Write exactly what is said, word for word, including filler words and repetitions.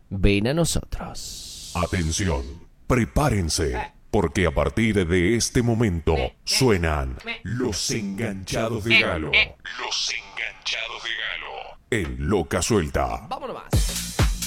ven a nosotros. Atención, prepárense, porque a partir de este momento suenan los enganchados de Galo. Los enganchados de Galo. En Loca Suelta. Vámonos más.